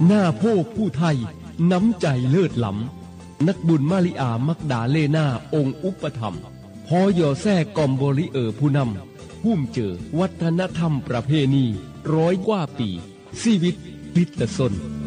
หน้าโพกผู้ไทยน้ำใจเลิศล้ำนักบุญมาริอามักดาเลนาองค์อุปถัมภ์พอยอแซ่กอมบริผู้นำพุ่มเจอวัฒนธรรมประเพณี100 กว่าปีชีวิตพิตสน